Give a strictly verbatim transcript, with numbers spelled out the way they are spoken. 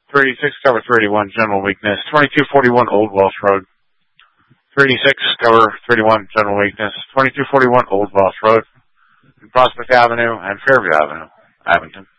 three eighty-six, cover three eighty-one, general weakness. twenty-two forty-one, Old Welsh Road. three eighty-six, cover three eighty-one, general weakness. twenty-two forty-one, Old Welsh Road. Prospect Avenue and Fairview Avenue, Abington.